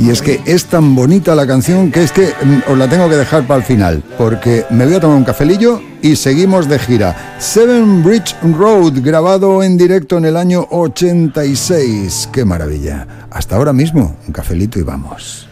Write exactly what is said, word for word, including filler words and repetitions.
Y es que es tan bonita la canción que es que mm, os la tengo que dejar para el final, porque me voy a tomar un cafelillo y seguimos de gira. Seven Bridge Road, grabado en directo en el año ochenta y seis. ¡Qué maravilla! Hasta ahora mismo, un cafelito y vamos.